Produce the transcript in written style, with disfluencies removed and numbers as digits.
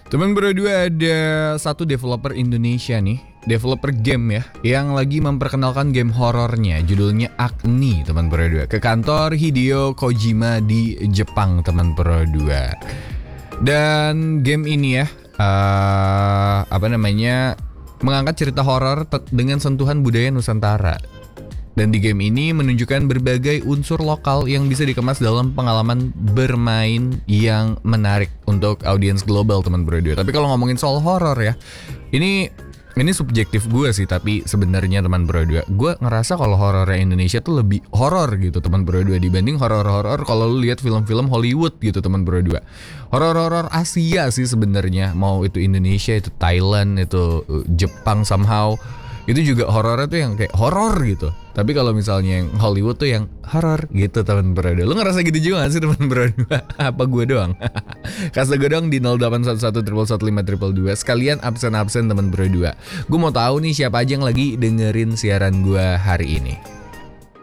Teman berdua ada satu developer Indonesia nih, developer game ya, yang lagi memperkenalkan game horornya, judulnya Agni, teman berdua, ke kantor Hideo Kojima di Jepang, teman berdua. Dan game ini ya, mengangkat cerita horor dengan sentuhan budaya Nusantara. Dan di game ini menunjukkan berbagai unsur lokal yang bisa dikemas dalam pengalaman bermain yang menarik untuk audiens global, teman berdua. Tapi kalau ngomongin soal horor ya, ini subjektif gue sih, tapi sebenarnya teman berdua, gue ngerasa kalau horornya Indonesia tuh lebih horor gitu, teman berdua, dibanding horor-horor kalau lu lihat film-film Hollywood gitu, teman berdua. Horor-horor Asia sih sebenarnya, mau itu Indonesia, itu Thailand, itu Jepang somehow. Itu juga horornya tuh yang kayak horor gitu. Tapi kalau misalnya yang Hollywood tuh yang horor gitu, teman berdua. Lu ngerasa gitu juga gak sih, teman berdua? Apa gue doang? Kasih gue doang di 0811111522. Sekalian absen-absen, teman berdua. Gue mau tahu nih siapa aja yang lagi dengerin siaran gue hari ini.